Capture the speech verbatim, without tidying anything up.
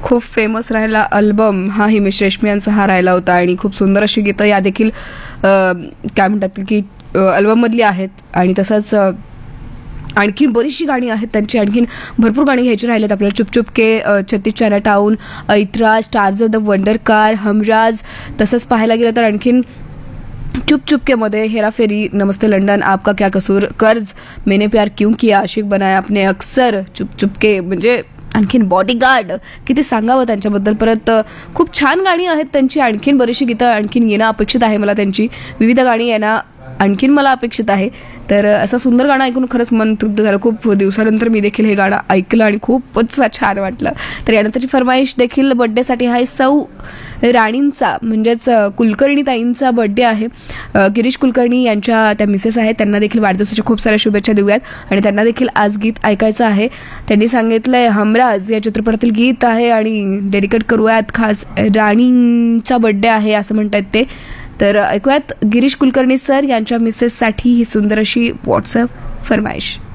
खूप फेमस राहिला अल्बम हा हिमेश रेशमिया यांचा हा राहिला होता आणि खूप सुंदर अशी गीतं या देखील काय म्हणतात की अल्बममधली आहेत. आणि तसंच आणखीन बरीचशी गाणी आहेत त्यांची, आणखीन भरपूर गाणी घ्यायची राहिलेत आपल्याला. चुप चुप के, छत्तीस चायना टाऊन, ऐतराज, stars the wonder car, Humraaz. तसंच पाहायला गेलं तर आणखीन चुप चुप के मध्ये हेराफेरी, नमस्ते लंडन, आपका क्या कसूर, कर्ज, मैंने प्यार क्यों किया, आशिक बनाया आपने, अक्सर, चुप चुप के, म्हणजे आणखीन बॉडीगार्ड, किती सांगावं त्यांच्याबद्दल. परत खूप छान गाणी आहेत त्यांची, आणखीन बरीचशी गीतं आणखीन येणं अपेक्षित आहे मला त्यांची. विविध गाणी येणं आणखीन मला अपेक्षित आहे. तर असं सुंदर गाणं ऐकून खरंच मन तृप्त झालं. खूप दिवसानंतर मी देखील हे गाणं ऐकलं आणि खूपच छान वाटलं. तर यानंतरची फरमाईश देखील बड्डेसाठी आहे. सौ राणींचा म्हणजेच कुलकर्णी ताईंचा बड्डे आहे. गिरीश कुलकर्णी यांच्या त्या मिसेस आहेत, त्यांना देखील वाढदिवसाच्या खूप साऱ्या शुभेच्छा देऊयात. आणि त्यांना देखील आज गीत ऐकायचं आहे. त्यांनी सांगितलंय हमराज या चित्रपटातील गीत आहे आणि डेडिकेट करूयात, खास राणींचा बड्डे आहे असं म्हणतात ते. तर ऐकूयात गिरीश कुलकर्णी सर यांच्या मिसेससाठी ही सुंदर अशी व्हॉट्सअप फरमाईश.